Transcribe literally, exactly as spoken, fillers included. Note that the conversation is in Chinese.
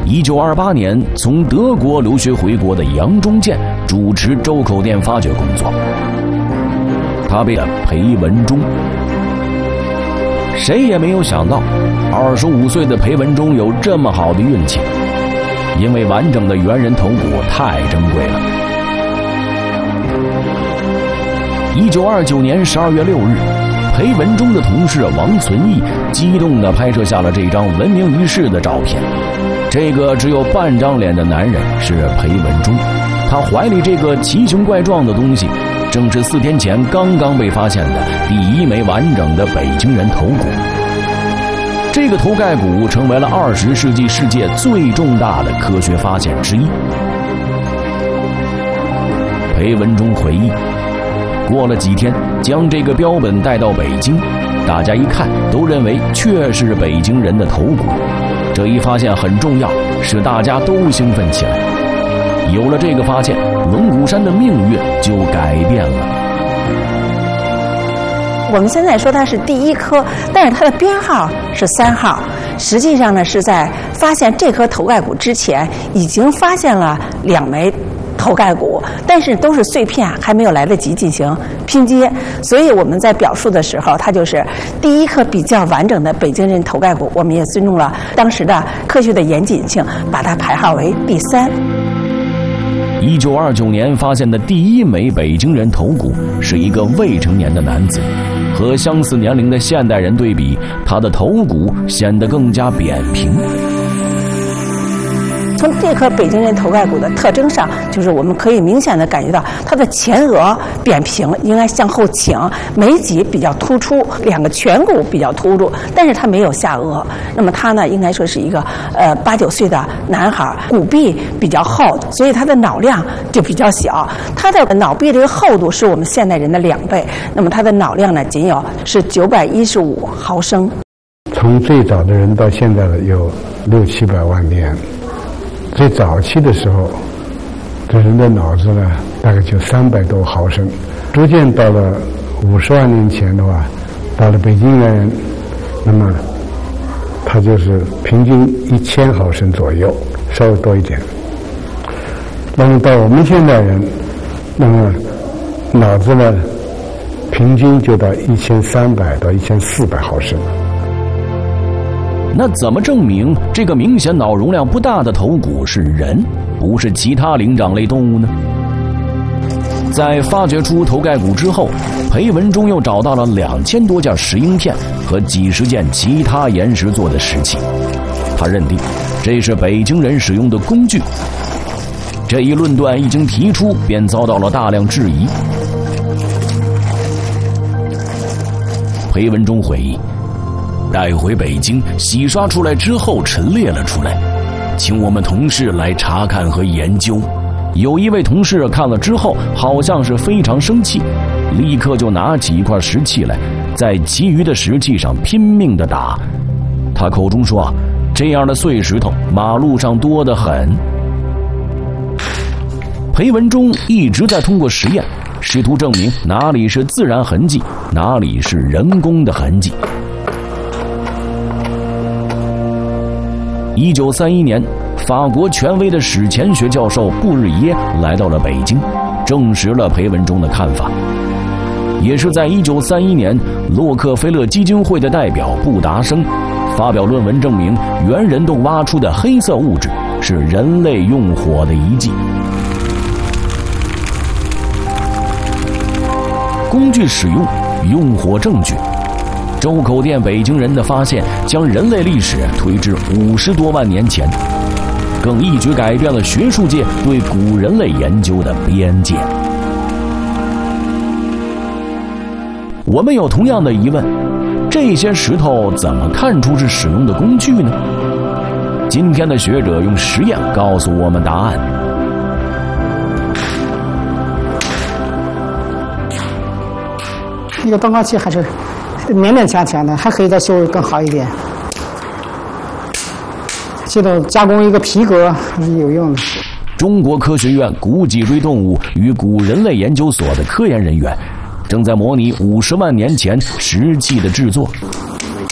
一九二八年从德国留学回国的杨忠建主持周口店发掘工作，他被了裴文中。谁也没有想到，二十五岁的裴文中有这么好的运气，因为完整的猿人头骨太珍贵了。一九二九年十二月六日，裴文中的同事王存义激动地拍摄下了这张闻名于世的照片。这个只有半张脸的男人是裴文中，他怀里这个奇形怪状的东西，正是四天前刚刚被发现的第一枚完整的北京人头骨。这个头盖骨成为了二十世纪世界最重大的科学发现之一。裴文中回忆，过了几天，将这个标本带到北京，大家一看都认为确是北京人的头骨。这一发现很重要，使大家都兴奋起来。有了这个发现，龙骨山的命运就改变了。 我们现在说它是第一颗，但是它的编号是三号。实际上呢，是在发现这颗头盖骨之前，已经发现了两枚头盖骨，但是都是碎片，还没有来得及进行拼接，所以我们在表述的时候，它就是第一颗比较完整的北京人头盖骨。我们也尊重了当时的科学的严谨性，把它排号为第三。 一九二九年发现的第一枚北京人头骨是一个未成年的男子，和相似年龄的现代人对比，他的头骨显得更加扁平。 从这颗北京人头盖骨的特征上，就是我们可以明显的感觉到它的前额扁平，应该向后倾，眉脊比较突出，两个颧骨比较突出，但是它没有下颚。那么他呢，应该说是一个呃八九岁的男孩，骨壁比较厚，所以他的脑量就比较小。他的脑壁这个厚度是我们现代人的两倍，那么他的脑量呢，仅有是九百一十五毫升。 从最早的人到现在的有六七百万年。最早期的时候，这人的脑子呢，大概就三百多毫升。逐渐到了五十万年前的话，到了北京猿人，那么他就是平均一千毫升左右，稍微多一点。那么到我们现代人，那么脑子呢，平均就到一千三百到一千四百毫升。 那怎么证明这个明显脑容量不大的头骨是人，不是其他灵长类动物呢？在发掘出头盖骨之后，裴文中又找到了两千多件石英片和几十件其他岩石做的石器。他认定这是北京人使用的工具。这一论断一经提出，便遭到了大量质疑。裴文中回忆，带回北京洗刷出来之后陈列了出来，请我们同事来查看和研究。有一位同事看了之后好像是非常生气，立刻就拿起一块石器来，在其余的石器上拼命地打。他口中说啊，这样的碎石头马路上多得很。裴文中一直在通过实验试图证明哪里是自然痕迹，哪里是人工的痕迹。一九三一年，法国权威的史前学教授布日耶来到了北京，证实了裴文中的看法。也是在一九三一年，洛克菲勒基金会的代表布达生发表论文，证明猿人洞挖出的黑色物质是人类用火的遗迹。工具使用，用火证据。周口店北京人的发现将人类历史推至五十多万年前，更一举改变了学术界对古人类研究的边界。我们有同样的疑问，这些石头怎么看出是使用的工具呢？今天的学者用实验告诉我们答案。 那个端高器还是勉勉强强的，还可以再修得更好一点。这种加工一个皮革还是有用的。 中国科学院古脊椎动物与古人类研究所的科研人员正在模拟五十万年前石器的制作。